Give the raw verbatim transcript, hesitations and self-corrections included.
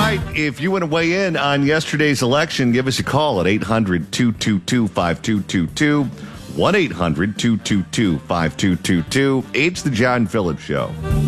right. If you want to weigh in on yesterday's election, give us a call at eight hundred, two two two, five two two two. one eight hundred, two two two, five two two two. It's the John Phillips Show.